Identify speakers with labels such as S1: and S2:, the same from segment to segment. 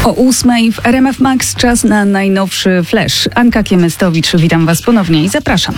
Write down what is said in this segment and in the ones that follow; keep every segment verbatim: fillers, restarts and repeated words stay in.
S1: O ósmej w R M F Max czas na najnowszy flash. Anka Kiemystowicz, witam Was ponownie i zapraszam.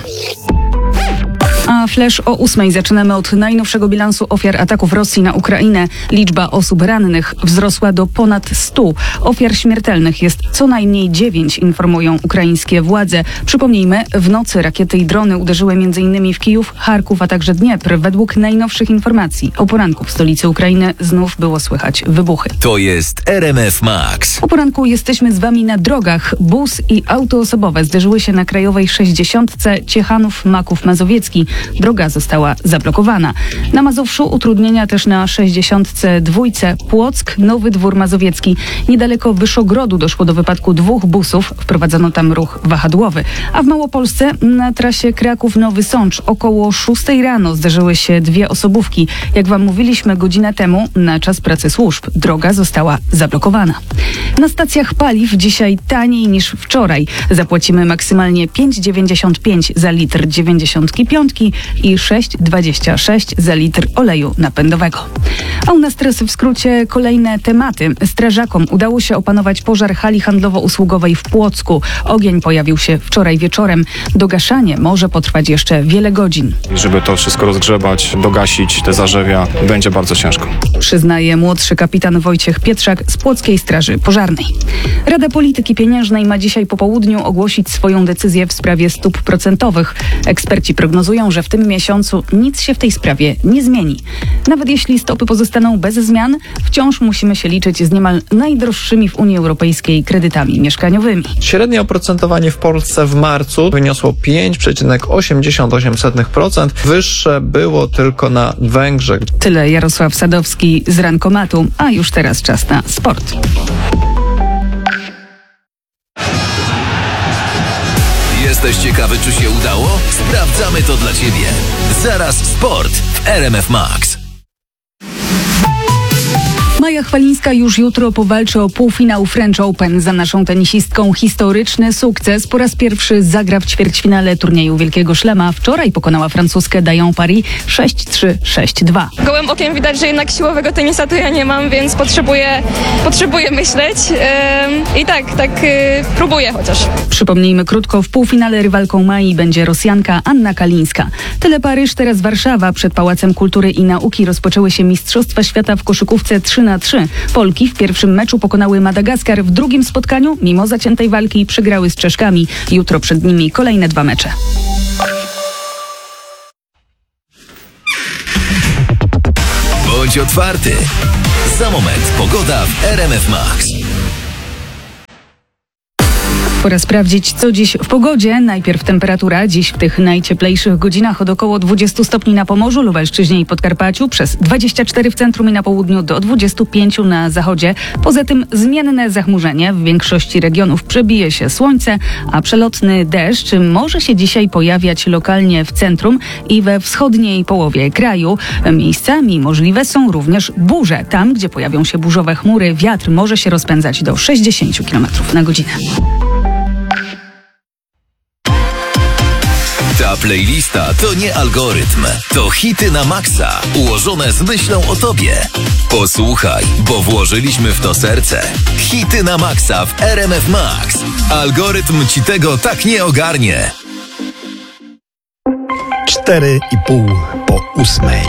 S1: A flash o ósmej zaczynamy od najnowszego bilansu ofiar ataków Rosji na Ukrainę. Liczba osób rannych wzrosła do ponad stu. Ofiar śmiertelnych jest co najmniej dziewięć, informują ukraińskie władze. Przypomnijmy, w nocy rakiety i drony uderzyły m.in. w Kijów, Charków, a także Dniepr. Według najnowszych informacji o poranku w stolicy Ukrainy znów było słychać wybuchy.
S2: To jest R M F Max.
S1: O poranku jesteśmy z Wami na drogach. Bus i auto osobowe zderzyły się na krajowej sześćdziesiątce Ciechanów-Maków Mazowiecki. Droga została zablokowana. Na Mazowszu utrudnienia też na sześćdziesiątce dwójce Płock, Nowy Dwór Mazowiecki. Niedaleko Wyszogrodu doszło do wypadku dwóch busów. Wprowadzono tam ruch wahadłowy. A w Małopolsce na trasie Kraków-Nowy Sącz około szóstej rano zderzyły się dwie osobówki. Jak Wam mówiliśmy godzinę temu, na czas pracy służb droga została zablokowana. Na stacjach paliw dzisiaj taniej niż wczoraj. Zapłacimy maksymalnie pięć dziewięćdziesiąt pięć za litr dziewięćdziesiątki piątki i sześć dwadzieścia sześć za litr oleju napędowego. A u nas teraz w skrócie kolejne tematy. Strażakom udało się opanować pożar hali handlowo-usługowej w Płocku. Ogień pojawił się wczoraj wieczorem. Dogaszanie może potrwać jeszcze wiele godzin.
S3: Żeby to wszystko rozgrzebać, dogasić te zarzewia, będzie bardzo ciężko.
S1: Przyznaje młodszy kapitan Wojciech Pietrzak z Płockiej Straży Pożarnej. Rada Polityki Pieniężnej ma dzisiaj po południu ogłosić swoją decyzję w sprawie stóp procentowych. Eksperci prognozują, że w tym miesiącu nic się w tej sprawie nie zmieni. Nawet jeśli stopy pozostaną bez zmian, wciąż musimy się liczyć z niemal najdroższymi w Unii Europejskiej kredytami mieszkaniowymi.
S4: Średnie oprocentowanie w Polsce w marcu wyniosło pięć przecinek osiemdziesiąt osiem procent. Wyższe było tylko na Węgrzech.
S1: Tyle Jarosław Sadowski z Rankomatu, a już teraz czas na sport.
S2: Jesteś ciekawy, czy się udało? Sprawdzamy to dla Ciebie. Zaraz sport w R M F Max.
S1: Maja Chwalińska już jutro powalczy o półfinał French Open. Za naszą tenisistką historyczny sukces. Po raz pierwszy zagra w ćwierćfinale turnieju Wielkiego Szlema. Wczoraj pokonała francuskę Diane Paris sześć trzy, sześć dwa.
S5: Gołym okiem widać, że jednak siłowego tenisa to ja nie mam, więc potrzebuję, potrzebuję myśleć. Yy, I tak, tak yy, próbuję chociaż.
S1: Przypomnijmy krótko, w półfinale rywalką Mai będzie Rosjanka Anna Kalińska. Tyle Paryż, teraz Warszawa. Przed Pałacem Kultury i Nauki rozpoczęły się Mistrzostwa Świata w koszykówce trzy na trzy. Polki w pierwszym meczu pokonały Madagaskar. W drugim spotkaniu, mimo zaciętej walki, przegrały z Czeszkami. Jutro przed nimi kolejne dwa mecze.
S2: Bądź otwarty. Za moment pogoda w R M F Max.
S1: Pora sprawdzić, co dziś w pogodzie. Najpierw temperatura. Dziś w tych najcieplejszych godzinach od około dwudziestu stopni na Pomorzu, Lubelszczyźnie i Podkarpaciu, przez dwadzieścia cztery w centrum i na południu, do dwudziestu pięciu na zachodzie. Poza tym zmienne zachmurzenie. W większości regionów przebije się słońce, a przelotny deszcz może się dzisiaj pojawiać lokalnie w centrum i we wschodniej połowie kraju. Miejscami możliwe są również burze. Tam, gdzie pojawią się burzowe chmury, wiatr może się rozpędzać do sześćdziesięciu kilometrów na godzinę.
S2: Ta playlista to nie algorytm, to hity na maksa, ułożone z myślą o Tobie. Posłuchaj, bo włożyliśmy w to serce. Hity na maksa w R M F Max. Algorytm Ci tego tak nie ogarnie.
S6: Cztery i pół po ósmej.